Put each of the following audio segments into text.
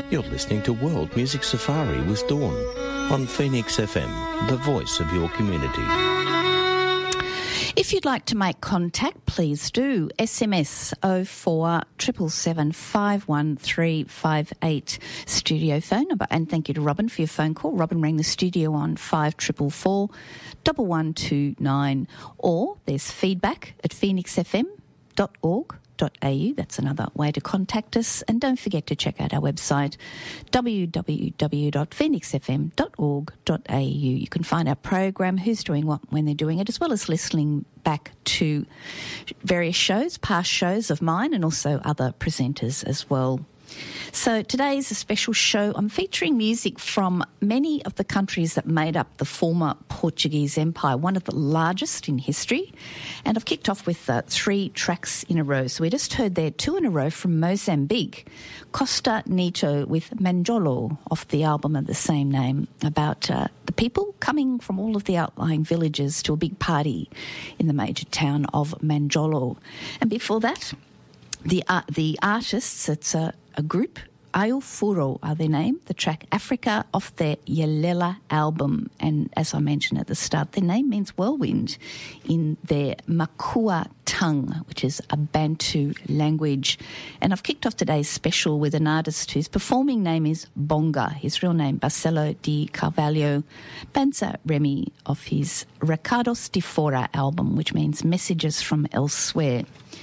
You're listening to World Music Safari with Dawn on Phoenix FM, the voice of your community. If you'd like to make contact, please do. SMS 0477 51358 studio phone number. And thank you to Robin for your phone call. Robin rang the studio on 5444 1129. Or there's feedback at phoenixfm.org.au. That's another way to contact us. And don't forget to check out our website, www.phoenixfm.org.au. You can find our program, who's doing what, when they're doing it, as well as listening back to various shows, past shows of mine, and also other presenters as well. So today's a special show. I'm featuring music from many of the countries that made up the former Portuguese Empire, one of the largest in history. And I've kicked off with 3 tracks in a row. So we just heard there 2 in a row from Mozambique, Costa Nito with Manjolo off the album of the same name, about the people coming from all of the outlying villages to a big party in the major town of Manjolo. And before that, the artists, it's a group, Ayo Furo are their name, the track Africa off their Yelela album. And as I mentioned at the start, their name means whirlwind in their Makua tongue, which is a Bantu language. And I've kicked off today's special with an artist whose performing name is Bonga, his real name Barcelo de Carvalho Banza Remy, of his Recados de Fora album, which means Messages from Elsewhere.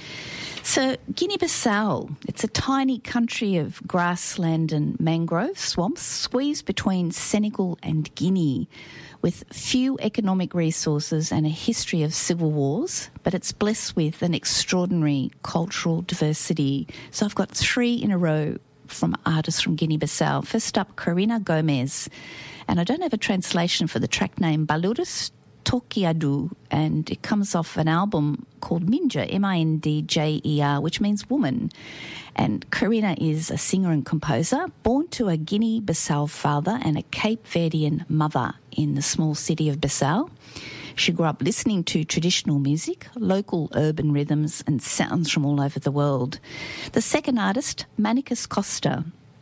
So Guinea-Bissau, it's a tiny country of grassland and mangrove swamps squeezed between Senegal and Guinea, with few economic resources and a history of civil wars, but it's blessed with an extraordinary cultural diversity. So I've got 3 in a row from artists from Guinea-Bissau. First up, Karina Gomez, and I don't have a translation for the track name, Balurus Tokiadu, and it comes off an album called Mindjer, Mindjer, which means woman. And Karina is a singer and composer, born to a Guinea-Bissau father and a Cape Verdean mother in the small city of Bissau. She grew up listening to traditional music, local urban rhythms and sounds from all over the world. The second artist, Manicus Costa,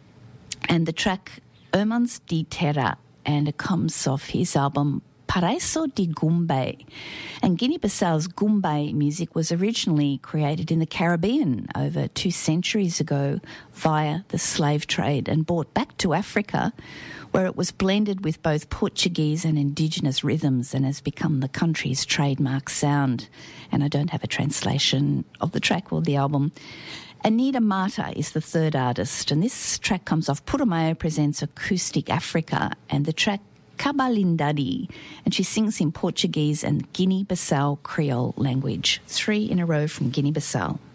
and the track Irmãos de Terra, and it comes off his album Paraíso de Goombay. And Guinea-Bissau's Goombay music was originally created in the Caribbean over 2 centuries ago via the slave trade and brought back to Africa, where it was blended with both Portuguese and indigenous rhythms and has become the country's trademark sound. And I don't have a translation of the track or the album. Anita Mata is the third artist, and this track comes off Putumayo Presents Acoustic Africa, and the track Cabalindadi, and she sings in Portuguese and Guinea-Bissau Creole language. 3 in a row from Guinea-Bissau.